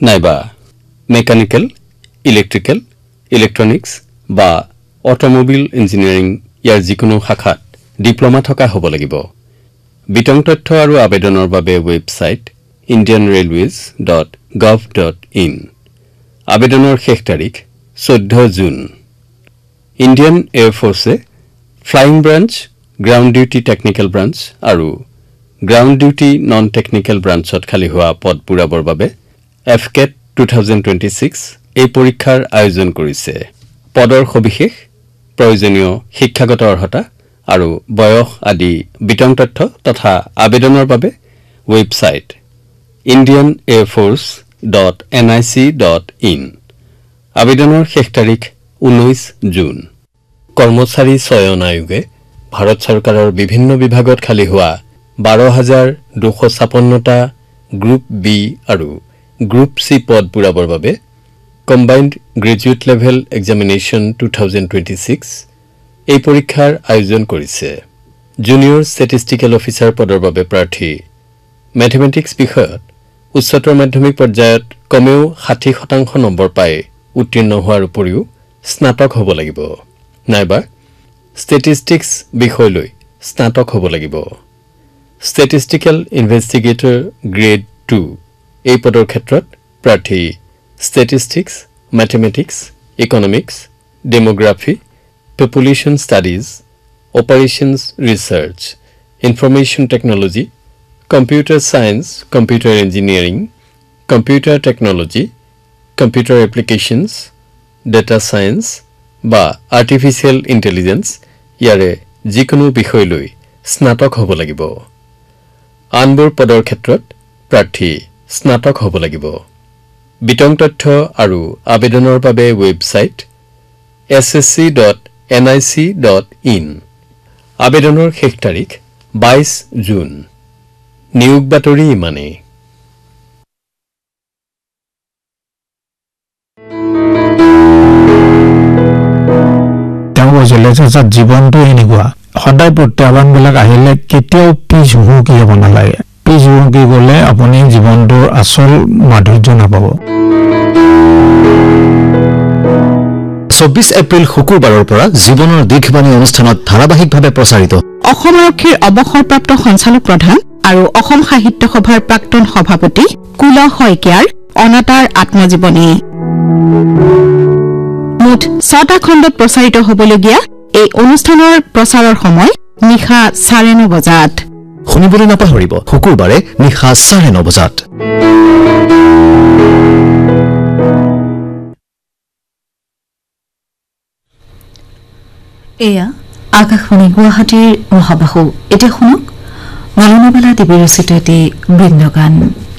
নাইবা mechanical electrical electronics বা automobile engineering ইয়াৰ যিকোনো শাখাত ডিপ্লোমা থকা হ'ব লাগিব বিতং তথ্য আৰু আবেদনৰ বাবে ৱেবছাইট indianrailways.gov.in আবেদনৰ শেষ তাৰিখ 14 June Indian air ফোৰ্ছে flying branch ground duty technical branch আৰু গ্ৰাউণ্ড ডিউটি নন টেকনিক্যাল ব্ৰাঞ্চত খালী হোৱা পদ পূৰাবৰ বাবে FCAT 2026 এই পৰীক্ষাৰ আয়োজন কৰিছে পদৰ সবিশেষ প্ৰয়োজনীয় শিক্ষাগত অৰ্হতা আৰু বয়স আদি বিতং তথ্য তথা আবেদনৰ বাবে ৱেবছাইট indianairforce.nic.in আবেদনৰ শেষ তাৰিখ 19 জুন কৰ্মচাৰী চয়ন আয়োগে ভাৰত চৰকাৰৰ বিভিন্ন বিভাগত খালী হোৱা 12,256টা গ্ৰুপ বি আৰু গ্ৰুপ সি পদ পূৰাবৰ বাবে কম্বাইন্ড গ্ৰেজুৱেট লেভেল এক্সামিনেশ্যন 2026 এই পৰীক্ষাৰ আয়োজন কৰিছে জুনিয়ৰ ষ্টেটিষ্টিকেল অফিচাৰ পদৰ বাবে প্ৰাৰ্থী মেথমেটিক্স বিষয়ত উচ্চতৰ মাধ্যমিক পৰ্যায়ত কমেও 60% নম্বৰ পাই উত্তীৰ্ণ হোৱাৰ উপৰিও স্নাতক হ'ব লাগিব নাইবা ষ্টেটিষ্টিক্স বিষয়লৈ স্নাতক হ'ব লাগিব ষ্টেটিষ্টিকেল ইনভেষ্টিগেটৰ গ্ৰেড 2 এই পদৰ ক্ষেত্ৰত প্ৰাৰ্থী statistics mathematics economics ডেমোগ্ৰাফি population studies operations research information technology computer science computer engineering computer technology computer applications data science বা আৰ্টিফিচিয়েল ইন্টেলিজেন্স ইয়াৰে যিকোনো বিষয়লৈ স্নাতক হ'ব লাগিব আনবোৰ পদৰ ক্ষেত্ৰত প্ৰাৰ্থী স্নাতক হ'ব লাগিব বিতং তথ্য আৰু আবেদনৰ বাবে ৱেবছাইট ssc.nic.in আবেদনৰ শেষ তাৰিখ 22 জুন নিয়োগ বাতৰি ইমানে জীৱনটো এনেকুৱা সদায় প্ৰত্যাহ্বানবিলাক আহিলে কেতিয়াও পিছ হুহুকি যাব নালাগে পিছ হুহুকি গ'লে আপুনি জীৱনটোৰ আচল মাধুৰ্য নাপাব 24 এপ্ৰিল শুকুৰবাৰৰ পৰা জীৱনৰ দীঘবাণী অনুষ্ঠানত ধাৰাবাহিকভাৱে প্ৰচাৰিত অসম আৰক্ষীৰ অৱসৰপ্ৰাপ্ত সঞ্চালক প্ৰধান আৰু অসম সাহিত্য সভাৰ প্ৰাক্তন সভাপতি কুল শইকীয়াৰ অনাতাঁৰ আত্মজীৱনী মুঠ 6টা খণ্ডত প্ৰচাৰিত হ'বলগীয়া এই অনুষ্ঠানৰ প্ৰচাৰৰ সময় নিশা 9:30 বজাত শুনিবলৈ নাপাহৰিব শুকুৰবাৰে নিশা 9:30 বজাত এয়া আকাশবাণী গুৱাহাটীৰ মহাবাহু এতিয়া শুনক মালনাবালা দেৱী ৰচিত এটি বৃন্দগান